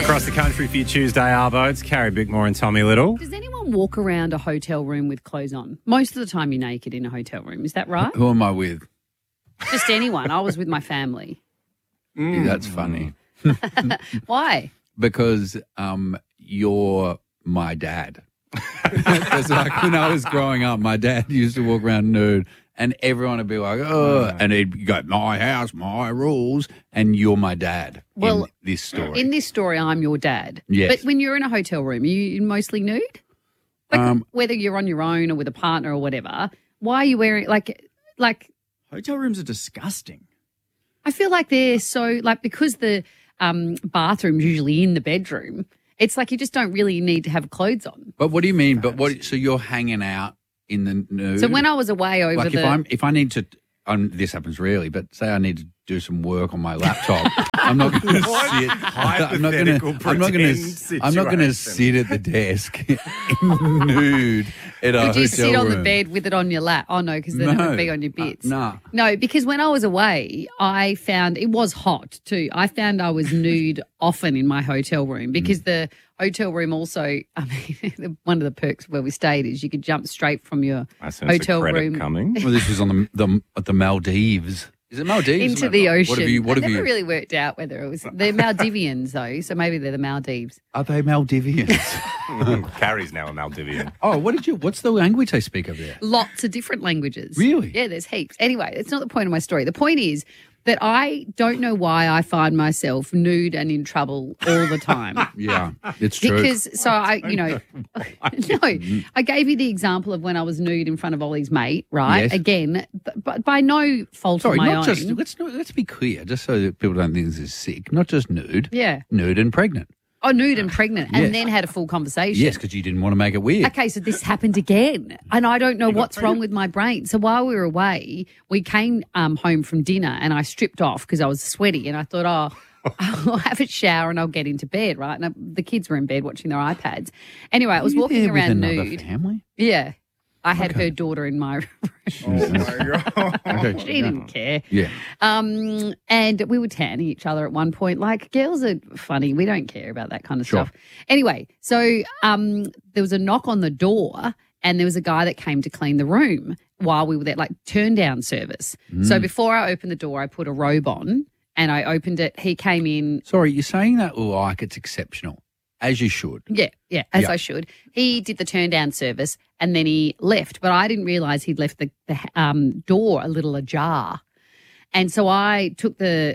Across the country for your Tuesday Arvo, it's Carrie Bickmore and Tommy Little. Does anyone walk around a hotel room with clothes on? Most of the time you're naked in a hotel room. Is that right? Who am I with? Just anyone. I was with my family. Yeah, that's funny. Why? Because you're my dad. Because like when I was growing up, my dad used to walk around nude and everyone would be like, oh, and he'd go, my house, my rules, and you're my dad Well, in this story. In this story, I'm your dad. Yes. But when you're in a hotel room, are you mostly nude? Like whether you're on your own or with a partner or whatever, why are you wearing like Hotel rooms are disgusting. I feel like they're so because the bathroom's usually in the bedroom, it's like you just don't really need to have clothes on. But what do you mean? But what? So you're hanging out in the nude? So when I was away over like if I need to, this happens rarely, but say I need to do some work on my laptop, I'm not going to sit. I'm not going to sit at the desk nude at a hotel room. Would you sit on the bed with it on your lap? Oh no, because then it would be on your bits. No, because when I was away, I found it was hot too. I found I was nude often in my hotel room because the hotel room also, I mean, one of the perks where we stayed is you could jump straight from your hotel room. Coming. Well, this was on the Maldives. Is it Maldives? Into the ocean. What have I never you? really worked out whether it was. They're Maldivians, though, so maybe they're the Maldives. Are they Maldivians? Carrie's now a Maldivian. Oh, what's the language they speak over there? Lots of different languages. Really? Yeah, there's heaps. Anyway, it's not the point of my story. The point is that I don't know why I find myself nude and in trouble all the time. Yeah, it's true. Because, so I, I gave you the example of when I was nude in front of Ollie's mate, right? Yes. Again, but by no fault of my own. Let's be clear, just so that people don't think this is sick. Not just nude. Yeah. Nude and pregnant. Oh, nude and pregnant, and Yes. then had a full conversation. Yes, because you didn't want to make it weird. Okay, so this happened again, and I don't know what's wrong with my brain. So while we were away, we came home from dinner, and I stripped off because I was sweaty, and I thought, I'll have a shower and I'll get into bed, right? And the kids were in bed watching their iPads. Anyway, I was walking there around with another nude. family? Yeah. I had her daughter in my room. Oh, my God. Okay. She didn't care. Yeah. And we were tanning each other at one point. Like, girls are funny. We don't care about that kind of stuff. Anyway, so there was a knock on the door and there was a guy that came to clean the room while we were there, like turn down service. So before I opened the door, I put a robe on and I opened it. He came in. Sorry, you're saying that like it's exceptional, as you should. Yeah, as I should. He did the turn down service and then he left, but I didn't realise he'd left the door a little ajar. And so I took the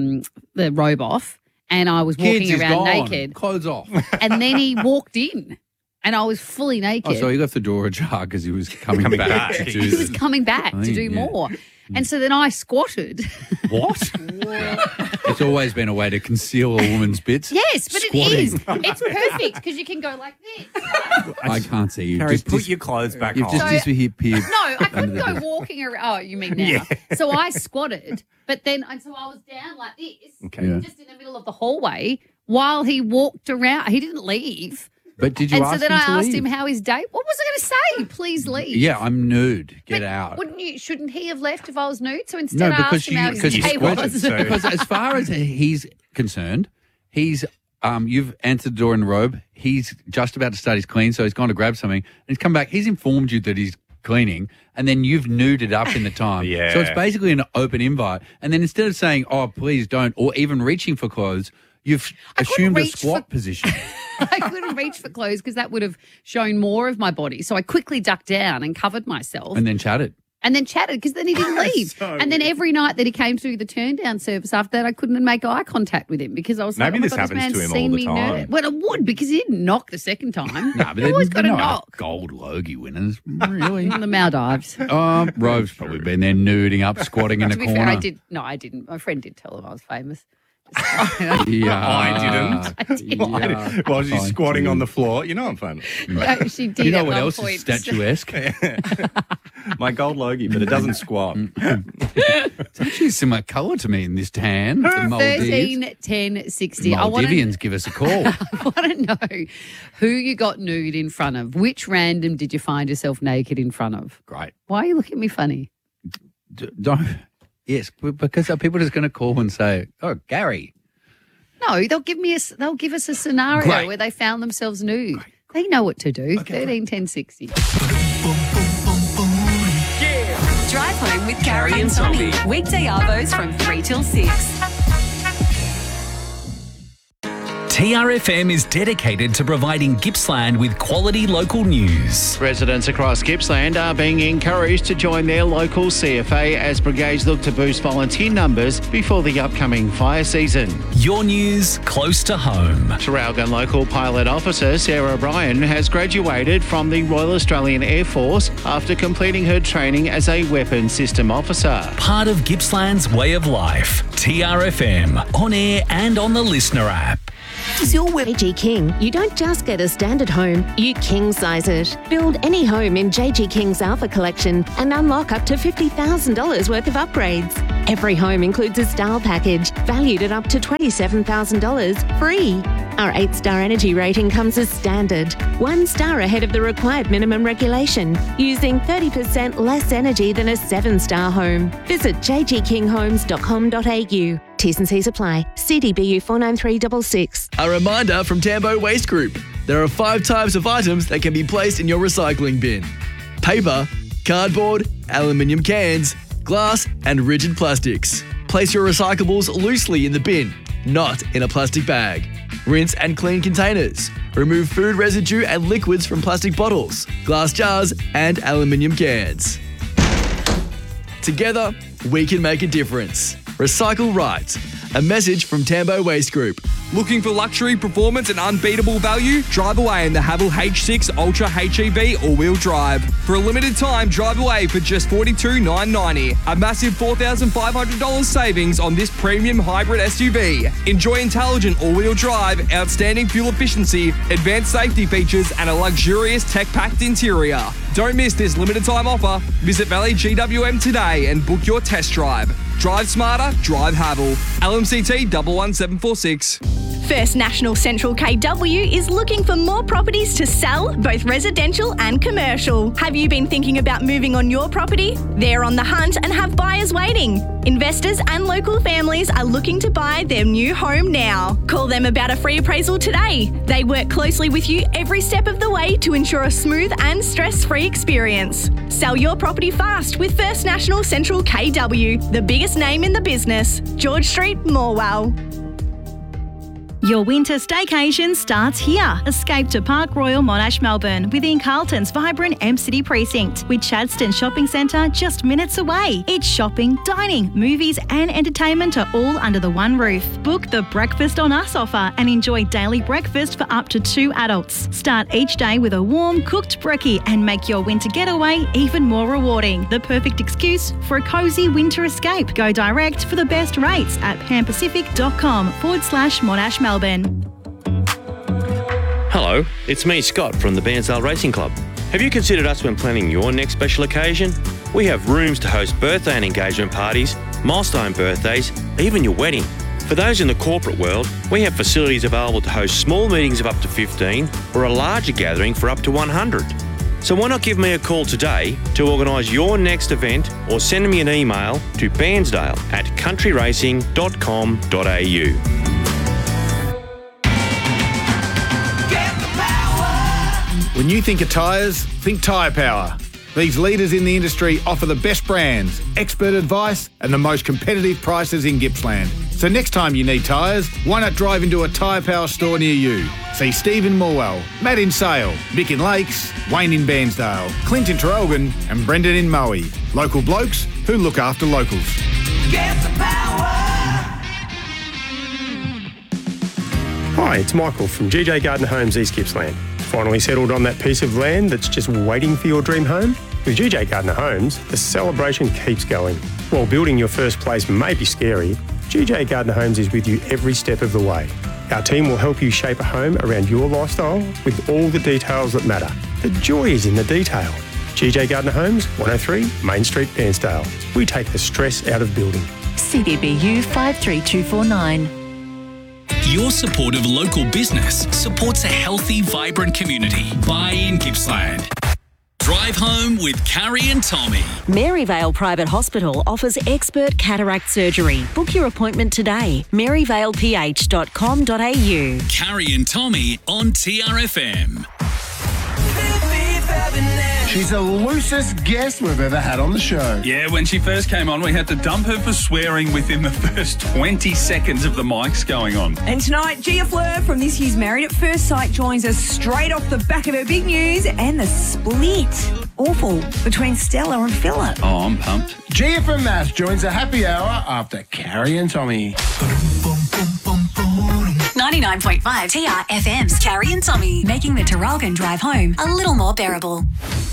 robe off and I was walking Kids, around he's gone. naked. Clothes off. And then he walked in and I was fully naked. Oh, so he left the door ajar because he was coming back to do He was coming back to do yeah. more. And so then I squatted. What? It's always been a way to conceal a woman's bits. Yes, but Squatting. it is. It's perfect because you can go like this. I can't see you. Carrie, put your clothes back You've on. just disappeared. No, I couldn't go walking around. Oh, you mean now? Yeah. So I squatted, but then and so I was down like this, Yeah. just in the middle of the hallway while he walked around. He didn't leave. But did you And ask so then him I to asked leave? him how his day. What was I going to say? Please leave. Yeah, I'm nude. Get But out. Shouldn't he have left if I was nude? So instead, No, I because asked him how his you day squatted. was. So- Because as far as he's concerned, he's you've answered the door in the robe. He's just about to start his clean, so he's gone to grab something, and he's come back. He's informed you that he's cleaning, and then you've nuded up in the time. Yeah. So it's basically an open invite. And then instead of saying, "Oh, please don't," or even reaching for clothes, you've assumed a reach squat for- position. I couldn't reach for clothes because that would have shown more of my body. So I quickly ducked down and covered myself. And then chatted. And then chatted because then he didn't leave. So and then every night that he came through the turn down service after that, I couldn't make eye contact with him because I was Maybe like, this oh my God, happens this to man's him all seen the me time. nerd. Well, it would because he didn't knock the second time. No, but you always got to they're not knock. gold Logie winners. Really? The Maldives. Rove's probably been there nuding up, squatting in a To be corner. fair, I did. No, I didn't. My friend did tell him I was famous. Yeah. I didn't. Yeah. While she's I squatting do. on the floor, you know I'm famous. She did. You know at what one else point. is statuesque? My gold Logie, but it doesn't squat. It's actually a similar colour to me in this tan. The Maldives. 13 10 60. I want Maldivians, give us a call. to know who you got nude in front of. Which random did you find yourself naked in front of? Great. Why are you looking at me funny? Don't. Yes, because people are just going to call and say, "Oh, Gary." No, they'll give us a scenario Great. where they found themselves nude. They know what to do. 13 10 60. Drive home with Carrie and Tommy. Weekday arvos from 3 till 6. TRFM is dedicated to providing Gippsland with quality local news. Residents across Gippsland are being encouraged to join their local CFA as brigades look to boost volunteer numbers before the upcoming fire season. Your news close to home. Traralgon local pilot officer Sarah Bryan has graduated from the Royal Australian Air Force after completing her training as a weapons system officer. Part of Gippsland's way of life. TRFM, on air and on the listener app. Is your JG King? You don't just get a standard home, you king size it. Build any home in JG King's Alpha Collection and unlock up to $50,000 worth of upgrades. Every home includes a style package valued at up to $27,000 free. Our 8-star energy rating comes as standard, 1 star ahead of the required minimum regulation, using 30% less energy than a 7-star home. Visit jgkinghomes.com.au. T's and C's apply. CDBU 49366. A reminder from Tambo Waste Group. There are 5 types of items that can be placed in your recycling bin. Paper, cardboard, aluminium cans, glass and rigid plastics. Place your recyclables loosely in the bin, not in a plastic bag. Rinse and clean containers. Remove food residue and liquids from plastic bottles, glass jars and aluminium cans. Together, we can make a difference. Recycle right. A message from Tambo Waste Group. Looking for luxury, performance and unbeatable value? Drive away in the Haval H6 Ultra HEV all-wheel drive. For a limited time, drive away for just $42,990. A massive $4,500 savings on this premium hybrid SUV. Enjoy intelligent all-wheel drive, outstanding fuel efficiency, advanced safety features and a luxurious tech-packed interior. Don't miss this limited time offer. Visit Valley GWM today and book your test drive. Drive smarter, drive Haval. LMCT 11746. First National Central KW is looking for more properties to sell, both residential and commercial. Have you been thinking about moving on your property? They're on the hunt and have buyers waiting. Investors and local families are looking to buy their new home now. Call them about a free appraisal today. They work closely with you every step of the way to ensure a smooth and stress-free experience. Sell your property fast with First National Central KW, the biggest name in the business. George Street, Morwell. Your winter staycation starts here. Escape to Park Royal Monash, Melbourne, within Carlton's vibrant M-City precinct, with Chadstone Shopping Centre just minutes away. It's shopping, dining, movies and entertainment are all under the one roof. Book the Breakfast on Us offer and enjoy daily breakfast for up to 2 adults. Start each day with a warm, cooked brekkie and make your winter getaway even more rewarding. The perfect excuse for a cosy winter escape. Go direct for the best rates at panpacific.com/Monash Melbourne. Hello, it's me, Scott, from the Bairnsdale Racing Club. Have you considered us when planning your next special occasion? We have rooms to host birthday and engagement parties, milestone birthdays, even your wedding. For those in the corporate world, we have facilities available to host small meetings of up to 15 or a larger gathering for up to 100. So why not give me a call today to organise your next event or send me an email to bairnsdale@countryracing.com.au. When you think of tyres, think Tyre Power. These leaders in the industry offer the best brands, expert advice and the most competitive prices in Gippsland. So next time you need tyres, why not drive into a Tyre Power store near you? See Steve in Morwell, Matt in Sale, Mick in Lakes, Wayne in Bairnsdale, Clint in Traralgon and Brendan in Moe. Local blokes who look after locals. Get the power! Hi, it's Michael from GJ Gardner Homes, East Gippsland. Finally settled on that piece of land that's just waiting for your dream home? With GJ Gardner Homes, the celebration keeps going. While building your first place may be scary, GJ Gardner Homes is with you every step of the way. Our team will help you shape a home around your lifestyle with all the details that matter. The joy is in the detail. GJ Gardner Homes, 103 Main Street, Bairnsdale. We take the stress out of building. CDBU 53249. Your support of local business supports a healthy, vibrant community. Buy in Gippsland. Drive home with Carrie and Tommy. Maryvale Private Hospital offers expert cataract surgery. Book your appointment today. maryvaleph.com.au. Carrie and Tommy on TRFM. She's the loosest guest we've ever had on the show. Yeah, when she first came on, we had to dump her for swearing within the first 20 seconds of the mics going on. And tonight, Gia Fleur from this year's Married at First Sight joins us straight off the back of her big news and the split. Awful between Stella and Philip. Oh, I'm pumped. Gia from Mass joins the happy hour after Carrie and Tommy. 99.5 TRFM's Carrie and Tommy, making the Taralgan drive home a little more bearable.